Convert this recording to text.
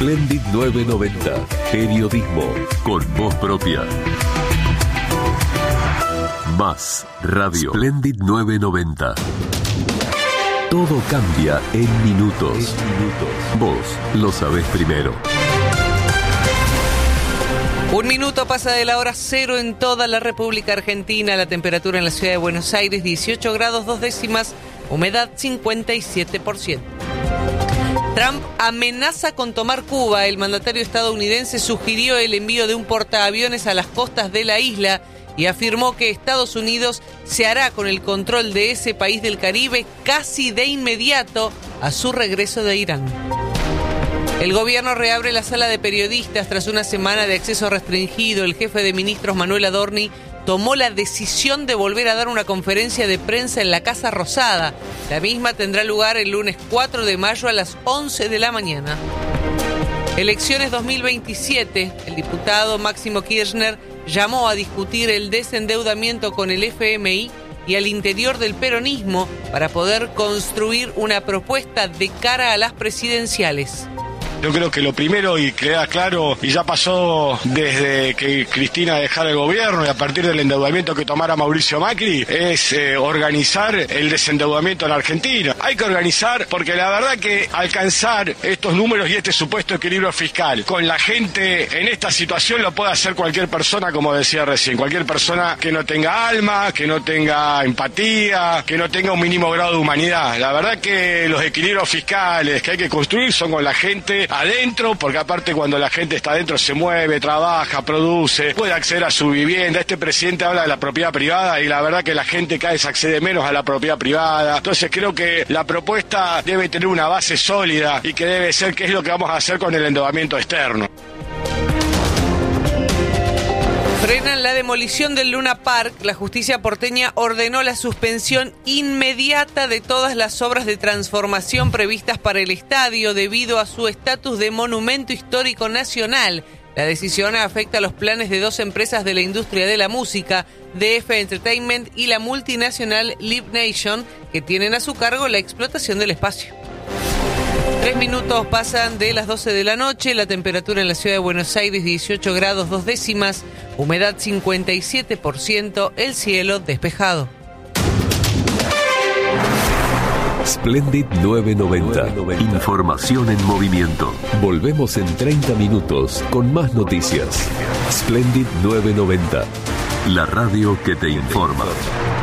Splendid 990. Periodismo con voz propia. Más radio. Splendid 990. Todo cambia en minutos. Vos lo sabés primero. 1 minuto pasa de la hora 0 en toda la República Argentina. La temperatura en la ciudad de Buenos Aires, 18 grados 2 décimas. Humedad 57%. Trump amenaza con tomar Cuba. El mandatario estadounidense sugirió el envío de un portaaviones a las costas de la isla y afirmó que Estados Unidos se hará con el control de ese país del Caribe casi de inmediato a su regreso de Irán. El gobierno reabre la sala de periodistas tras una semana de acceso restringido. El jefe de ministros, Manuel Adorni, tomó la decisión de volver a dar una conferencia de prensa en la Casa Rosada. La misma tendrá lugar el lunes 4 de mayo a las 11 de la mañana. Elecciones 2027. El diputado Máximo Kirchner llamó a discutir el desendeudamiento con el FMI y al interior del peronismo para poder construir una propuesta de cara a las presidenciales. Yo creo que lo primero, y queda claro, y ya pasó desde que Cristina dejara el gobierno y a partir del endeudamiento que tomara Mauricio Macri, es organizar el desendeudamiento en la Argentina. Hay que organizar porque la verdad que alcanzar estos números y este supuesto equilibrio fiscal con la gente en esta situación lo puede hacer cualquier persona, como decía recién, cualquier persona que no tenga alma, que no tenga empatía, que no tenga un mínimo grado de humanidad. La verdad que los equilibrios fiscales que hay que construir son con la gente adentro, porque aparte cuando la gente está adentro se mueve, trabaja, produce, puede acceder a su vivienda. Este presidente habla de la propiedad privada y la verdad que la gente cada vez accede menos a la propiedad privada. Entonces creo que la propuesta debe tener una base sólida y que debe ser qué es lo que vamos a hacer con el endeudamiento externo. Frenan la demolición del Luna Park. La justicia porteña ordenó la suspensión inmediata de todas las obras de transformación previstas para el estadio debido a su estatus de monumento histórico nacional. La decisión afecta a los planes de 2 empresas de la industria de la música, DF Entertainment y la multinacional Live Nation, que tienen a su cargo la explotación del espacio. 3 minutos pasan de las 12 de la noche, la temperatura en la ciudad de Buenos Aires 18 grados 2 décimas, humedad 57%, el cielo despejado. Splendid 990. Información en movimiento. Volvemos en 30 minutos con más noticias. Splendid 990. La radio que te informa.